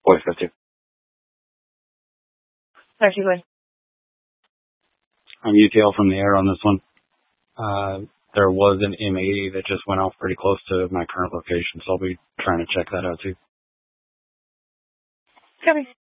Voice 52. Sorry, go ahead. I'm UTL from the air on this one. There was an M80 that just went off pretty close to my current location, so I'll be trying to check that out too. Copy.